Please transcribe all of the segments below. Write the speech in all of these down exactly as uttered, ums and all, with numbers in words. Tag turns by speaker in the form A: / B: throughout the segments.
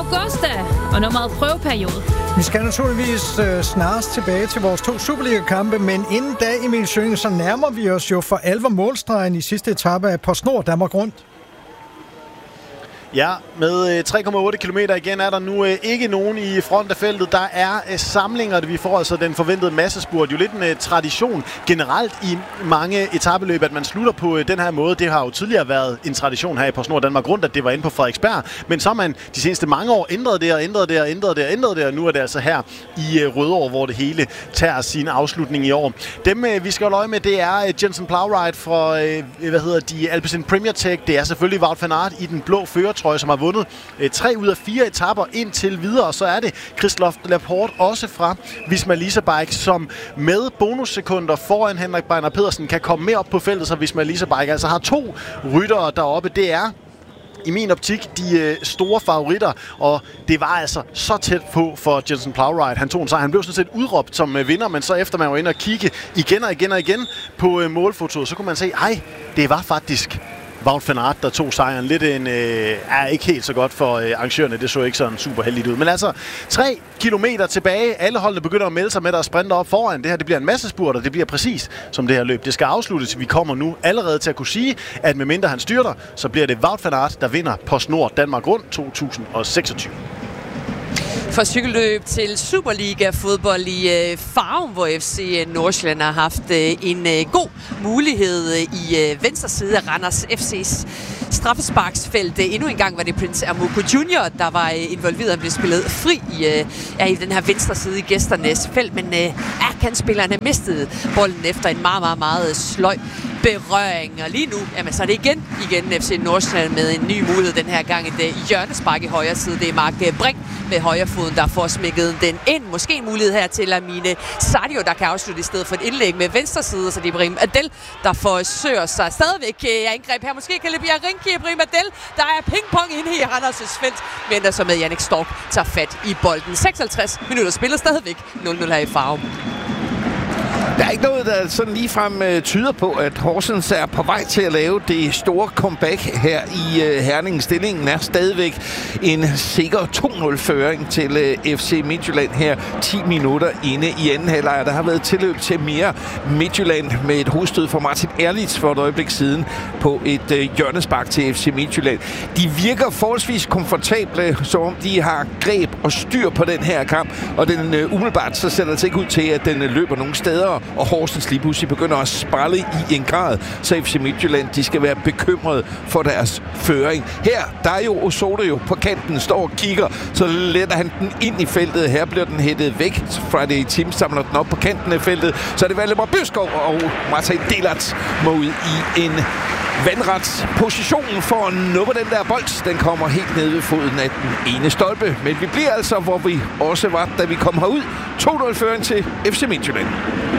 A: Augusta og nummeret prøveperiode.
B: Vi skal naturligvis øh, snarest tilbage til vores to Superliga-kampe, men inden da, Emil Schøning, så nærmer vi os jo for alvor målstregen i sidste etape af PostNord Danmark Rundt.
C: Ja, med tre komma otte kilometer igen er der nu øh, ikke nogen i front af feltet. Der er øh, samlinger, vi får altså den forventede massespurt. Jo lidt en øh, tradition generelt i mange etapeløb, at man slutter på øh, den her måde. Det har jo tidligere været en tradition her i PostNord Danmark Rundt, at det var inde på Frederiksberg. Men så har man de seneste mange år ændret det og ændret det og ændret det og ændret det. Og nu er det altså her i øh, Rødovre, hvor det hele tager sin afslutning i år. Dem øh, vi skal holde øje med, det er øh, Jensen Plowright fra øh, hvad hedder de, Alpecin Premier Tech. Det er selvfølgelig Wout van Aert i den blå førertrøje, som har vundet øh, tre ud af fire etaper indtil videre. Og så er det Christophe Laporte også fra Visma Lease Bike, som med bonussekunder foran Henrik Beiner Pedersen kan komme mere op på feltet, så Visma Lease Bike altså har to ryttere deroppe. Det er i min optik de øh, store favoritter, og det var altså så tæt på for Jensen Plowright. Han tog en sejr. Han blev sådan set udråbt som øh, vinder, men så efter man var inde og kigge igen og igen og igen på øh, målfotoet, så kunne man se, ej, det var faktisk Wout van Aert, der tog sejren. Lidt en, øh, er ikke helt så godt for øh, arrangørerne. Det så ikke sådan super heldigt ud. Men altså, tre kilometer tilbage. Alle holdene begynder at melde sig med, der sprinter op foran. Det her, det bliver en masse spurt, og det bliver præcis som det her løb. Det skal afsluttes. Vi kommer nu allerede til at kunne sige, at medmindre han styrter, så bliver det Wout van Aert, der vinder PostNord Danmark Rundt to tusind og seksogtyve.
D: For cykelløb til Superliga-fodbold i øh, Farum, hvor F C Nordsjælland har haft øh, en øh, god mulighed øh, i øh, venstre side af Randers F C's straffesparksfelt. Endnu en gang var det Prince Amuku junior, der var øh, involveret og blev spillet fri i, øh, ja, i den her venstre side i gæsternes felt, men øh, Akan-spillerne mistede bolden efter en meget, meget, meget sløj berøring. Og lige nu, jamen, så er det igen, igen F C Nordsjælland med en ny mulighed den her gang. Et uh, hjørnespark i højre side. Det er Mark Brink med højrefoden, der får smækket den ind. Måske en mulighed her til Amine Sadio, der kan afslutte i stedet for et indlæg med venstre side. Så det er Ibrahim Adel, der forsøger sig stadigvæk uh, angreb her. Måske kan det blive Rinki Ibrahim Adel. Der er pingpong inde i Randers' felt. Venter så med Jannik Stork tager fat i bolden. seksoghalvtreds minutter spiller stadigvæk nul nul her i Farum.
E: Der er ikke noget, der sådan ligefrem uh, tyder på, at Horsens er på vej til at lave det store comeback her i uh, Herning. Stillingen er stadigvæk en sikker to nul-føring til uh, F C Midtjylland her ti minutter inde i anden halvleg. Der har været tilløb til mere Midtjylland med et hovedstød fra Martin Erlitz for et øjeblik siden på et uh, hjørnespark til F C Midtjylland. De virker forholdsvis komfortable, som om de har greb og styr på den her kamp, og den uh, umiddelbart så ser det altså ikke ud til, at den uh, løber nogen steder, og Horsens lige pludselig begynder at sprælle i en grad, så F C Midtjylland, de skal være bekymrede for deres føring. Her, der er jo Osoto jo på kanten, står og kigger, så letter han den ind i feltet. Her bliver den hættet væk. Friday Team samler den op på kanten af feltet, så er det Valdemar Byskov, og Martin Delat må ud i en vandret position for at nuppe den der bold. Den kommer helt ned ved foden af den ene stolpe. Men vi bliver altså, hvor vi også var, da vi kom herud. to nul-føring til F C Midtjylland.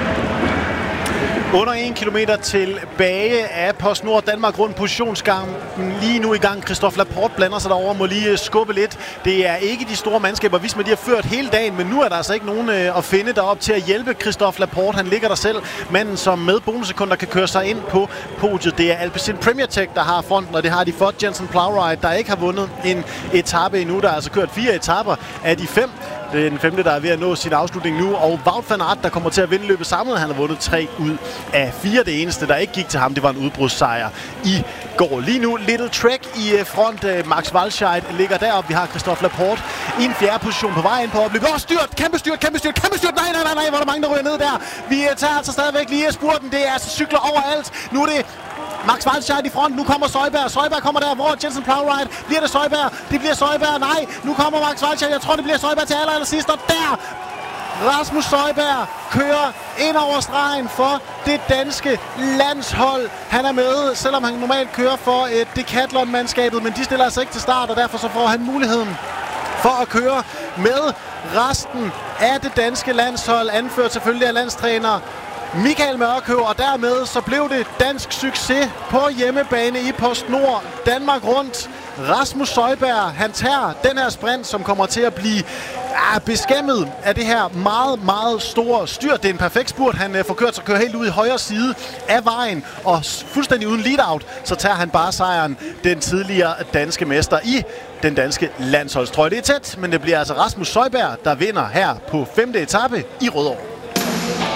C: Under en kilometer tilbage af PostNord Danmark Rundt. Positionsgangen lige nu i gang. Christophe Laporte blander sig derover, må lige skubbe lidt. Det er ikke de store mandskaber, hvis man de har ført hele dagen, men nu er der altså ikke nogen øh, at finde derop til at hjælpe Christophe Laporte. Han ligger der selv. Manden, som med bonussekunder kan køre sig ind på podiet. Det er Alpecin Premier Tech, der har fronten, og det har de for Jensen Plowright, der ikke har vundet en etape endnu. Der har altså kørt fire etaper af de fem. Det er den femte, der er ved at nå sin afslutning nu. Og Wout van Aert, der kommer til at vinde løbet samlet. Han har vundet tre ud af fire. Det eneste, der ikke gik til ham, det var en udbrudssejr i går. Lige nu, Little Trek i front. Max Walscheid ligger deroppe. Vi har Christophe Laporte i en fjerde position på vej ind på opløbet. Åh, styrt! Kæmpe styrt! Kæmpe styrt! Kæmpe styrt! Nej, nej, nej, nej! Hvor er der mange, der ryger ned der. Vi tager altså stadigvæk lige spurten. Det er altså cykler overalt. Nu er det Max Walscheid i front. Nu kommer Søjberg. Søjberg kommer der, hvor Jensen Plowright. Bliver det Søjberg? Det bliver Søjberg. Nej, nu kommer Max Walscheid. Jeg tror, det bliver Søjberg til aller, aller sidst. Og der Rasmus Søjberg kører ind over stregen for det danske landshold. Han er med, selvom han normalt kører for et Decathlon-mandskabet, men de stiller altså ikke til start, og derfor så får han muligheden for at køre med resten af det danske landshold, anført selvfølgelig af landstræner Michael Mørkøv, og dermed så blev det dansk succes på hjemmebane i PostNord Danmark Rundt. Rasmus Søjberg, han tager den her sprint, som kommer til at blive ah, beskæmmet af det her meget, meget store styr. Det er en perfekt spurt. Han uh, får kørt sig kører helt ud i højre side af vejen, og fuldstændig uden lead-out, så tager han bare sejren, den tidligere danske mester i den danske landsholdstrøje. Det er tæt, men det bliver altså Rasmus Søjberg, der vinder her på femte etape i Rødovre.